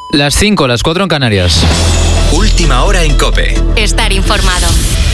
Las 5, las 4 en Canarias. Última hora en COPE. Estar informado.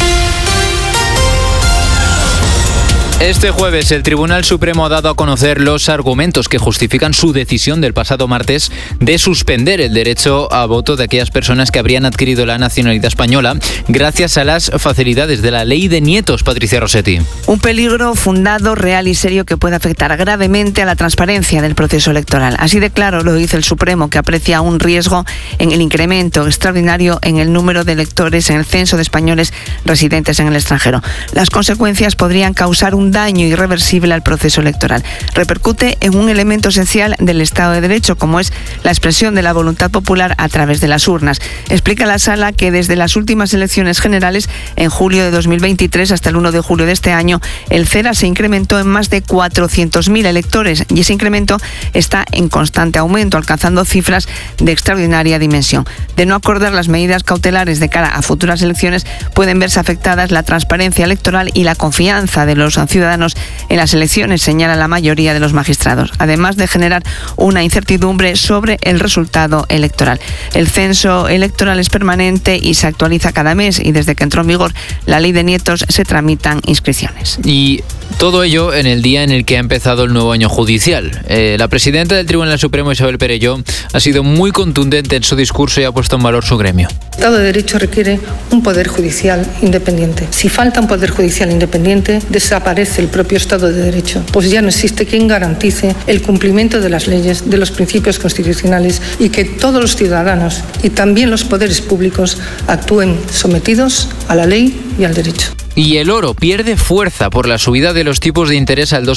Este jueves el Tribunal Supremo ha dado a conocer los argumentos que justifican su decisión del pasado martes de suspender el derecho a voto de aquellas personas que habrían adquirido la nacionalidad española gracias a las facilidades de la ley de nietos. Patricia Rossetti. Un peligro fundado, real y serio que puede afectar gravemente a la transparencia del proceso electoral. Así de claro lo dice el Supremo, que aprecia un riesgo en el incremento extraordinario en el número de electores en el censo de españoles residentes en el extranjero. Las consecuencias podrían causar un daño irreversible al proceso electoral. Repercute en un elemento esencial del Estado de Derecho, como es la expresión de la voluntad popular a través de las urnas. Explica la Sala que desde las últimas elecciones generales, en julio de 2023 hasta el 1 de julio de este año, el CERA se incrementó en más de 400.000 electores y ese incremento está en constante aumento, alcanzando cifras de extraordinaria dimensión. De no acordar las medidas cautelares de cara a futuras elecciones, pueden verse afectadas la transparencia electoral y la confianza de los ciudadanos en las elecciones, señala la mayoría de los magistrados, además de generar una incertidumbre sobre el resultado electoral. El censo electoral es permanente y se actualiza cada mes, y desde que entró en vigor la ley de nietos se tramitan inscripciones. Y todo ello en el día en el que ha empezado el nuevo año judicial. La presidenta del Tribunal Supremo, Isabel Perelló, ha sido muy contundente en su discurso y ha puesto en valor su gremio. El Estado de Derecho requiere un poder judicial independiente. Si falta un poder judicial independiente, desaparece el propio Estado de Derecho, pues ya no existe quien garantice el cumplimiento de las leyes, de los principios constitucionales, y que todos los ciudadanos y también los poderes públicos actúen sometidos a la ley y al derecho. Y el oro pierde fuerza por la subida de los tipos de interés al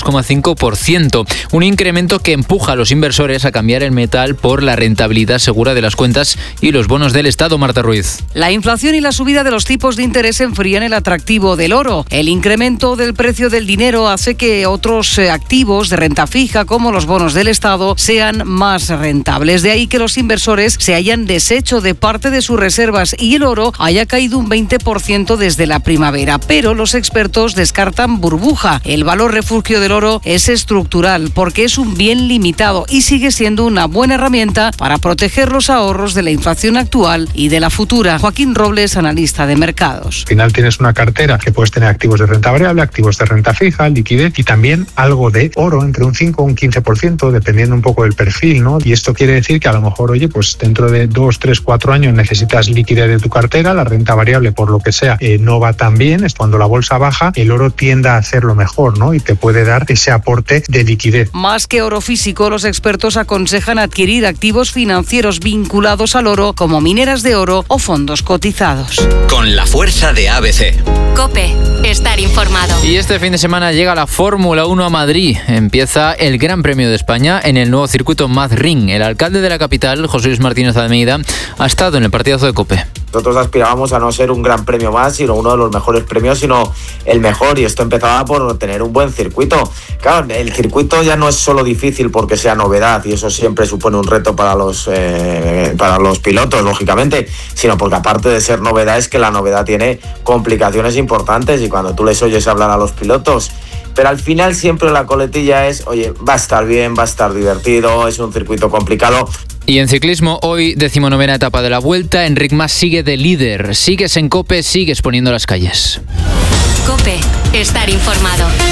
2,5%, un incremento que empuja a los inversores a cambiar el metal por la rentabilidad segura de las cuentas y los bonos del Estado. Marta Ruiz. La inflación y la subida de los tipos de interés enfrían el atractivo del oro. El incremento del precio del dinero hace que otros activos de renta fija, como los bonos del Estado, sean más rentables. De ahí que los inversores se hayan deshecho de parte de sus reservas y el oro haya caído un 20% desde la primavera. Pero los expertos descartan burbuja. El valor refugio del oro es estructural porque es un bien limitado y sigue siendo una buena herramienta para proteger los ahorros de la inflación actual y de la futura. Joaquín Robles, analista de mercados. Al final tienes una cartera que puedes tener activos de renta variable, activos de renta fija, liquidez y también algo de oro, entre un 5 o un 15%, dependiendo un poco del perfil, ¿no? Y esto quiere decir que a lo mejor, pues dentro de 2, 3, 4 años necesitas liquidez de tu cartera, la renta variable, por lo que sea, no va tan bien. Cuando la bolsa baja, el oro tiende a hacerlo mejor, ¿no? Y te puede dar ese aporte de liquidez. Más que oro físico, los expertos aconsejan adquirir activos financieros vinculados al oro, como mineras de oro o fondos cotizados. Con la fuerza de ABC. COPE. Estar informado. Y este fin de semana llega la Fórmula 1 a Madrid. Empieza el Gran Premio de España en el nuevo circuito Madrid. El alcalde de la capital, José Luis Martínez Almeida, ha estado en el partidazo de COPE. Nosotros aspirábamos a no ser un gran premio más, sino uno de los mejores premios, sino el mejor, y esto empezaba por tener un buen circuito. Claro, el circuito ya no es solo difícil porque sea novedad, y eso siempre supone un reto para los pilotos, lógicamente, sino porque aparte de ser novedad, es que la novedad tiene complicaciones importantes, y cuando tú les oyes hablar a los pilotos, pero al final siempre la coletilla es, oye, va a estar bien, va a estar divertido, es un circuito complicado. Y en ciclismo, hoy 19ª etapa de la Vuelta, Enric Mas sigue de líder. Sigues en COPE, sigues poniendo las calles. COPE. Estar informado.